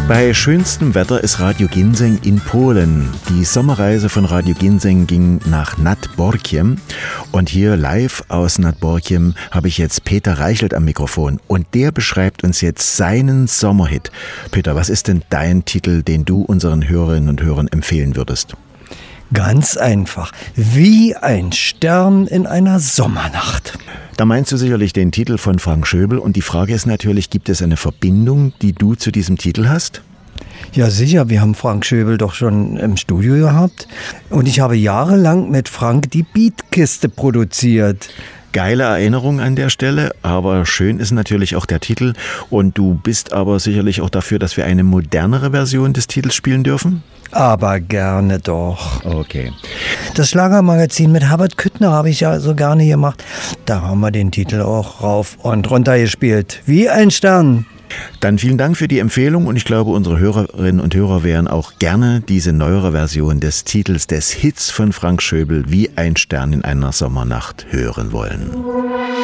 Bei schönstem Wetter ist Radio Ginseng in Polen. Die Sommerreise von Radio Ginseng ging nach Nad Borkiem. Und hier live aus Nad Borkiem habe ich jetzt Peter Reichelt am Mikrofon. Und der beschreibt uns jetzt seinen Sommerhit. Peter, was ist denn dein Titel, den du unseren Hörerinnen und Hörern empfehlen würdest? Ganz einfach. Wie ein Stern in einer Sommernacht. Da meinst du sicherlich den Titel von Frank Schöbel. Und die Frage ist natürlich, gibt es eine Verbindung, die du zu diesem Titel hast? Ja, sicher. Wir haben Frank Schöbel doch schon im Studio gehabt. Und ich habe jahrelang mit Frank die Beatkiste produziert. Geile Erinnerung an der Stelle, aber schön ist natürlich auch der Titel. Und du bist aber sicherlich auch dafür, dass wir eine modernere Version des Titels spielen dürfen? Aber gerne doch. Okay. Das Schlagermagazin mit Herbert Küttner habe ich ja so gerne gemacht. Da haben wir den Titel auch rauf und runter gespielt. Wie ein Stern. Dann vielen Dank für die Empfehlung und ich glaube, unsere Hörerinnen und Hörer werden auch gerne diese neuere Version des Titels des Hits von Frank Schöbel, Wie ein Stern in einer Sommernacht, hören wollen.